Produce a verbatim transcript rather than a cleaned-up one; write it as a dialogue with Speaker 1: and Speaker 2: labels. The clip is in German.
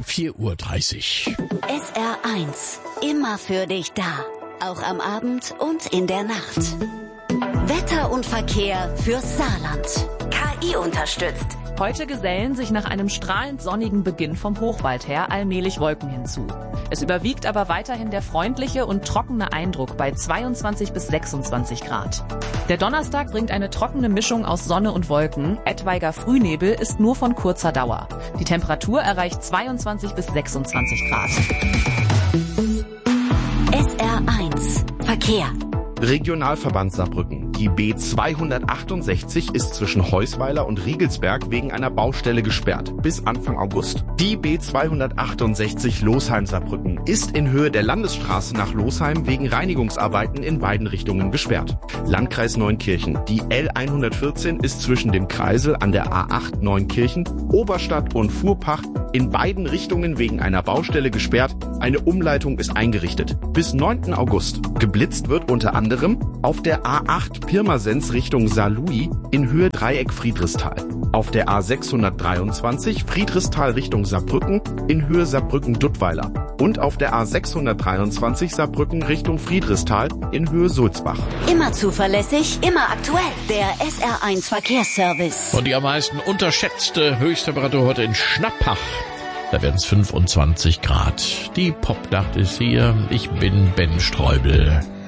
Speaker 1: vier Uhr dreißig.
Speaker 2: S R eins. Immer für dich da. Auch am Abend und in der Nacht. Wetter und Verkehr fürs Saarland. K I unterstützt.
Speaker 3: Heute gesellen sich nach einem strahlend sonnigen Beginn vom Hochwald her allmählich Wolken hinzu. Es überwiegt aber weiterhin der freundliche und trockene Eindruck bei zweiundzwanzig bis sechsundzwanzig Grad. Der Donnerstag bringt eine trockene Mischung aus Sonne und Wolken. Etwaiger Frühnebel ist nur von kurzer Dauer. Die Temperatur erreicht zweiundzwanzig bis sechsundzwanzig Grad.
Speaker 2: S R eins. Verkehr.
Speaker 4: Regionalverband Saarbrücken. Die B zweihundertachtundsechzig ist zwischen Heusweiler und Riegelsberg wegen einer Baustelle gesperrt bis Anfang August. Die B zweihundertachtundsechzig Losheim-Saarbrücken ist in Höhe der Landesstraße nach Losheim wegen Reinigungsarbeiten in beiden Richtungen gesperrt. Landkreis Neunkirchen. Die L hundertvierzehn ist zwischen dem Kreisel an der A acht Neunkirchen, Oberstadt und Fuhrpach in beiden Richtungen wegen einer Baustelle gesperrt. Eine Umleitung ist eingerichtet. Bis neunten August. Geblitzt wird unter anderem auf der A acht Pirmasens Richtung Saarlouis in Höhe Dreieck Friedrichsthal. Auf der A sechshundertdreiundzwanzig Friedrichsthal Richtung Saarbrücken in Höhe Saarbrücken-Duttweiler. Und auf der A sechshundertdreiundzwanzig Saarbrücken Richtung Friedrichsthal in Höhe Sulzbach.
Speaker 2: Immer zuverlässig, immer aktuell. Der S R eins Verkehrsservice.
Speaker 1: Und die am meisten unterschätzte Höchsttemperatur heute in Schnappach. Da werden es fünfundzwanzig Grad. Die Popnacht ist hier. Ich bin Ben Streubel.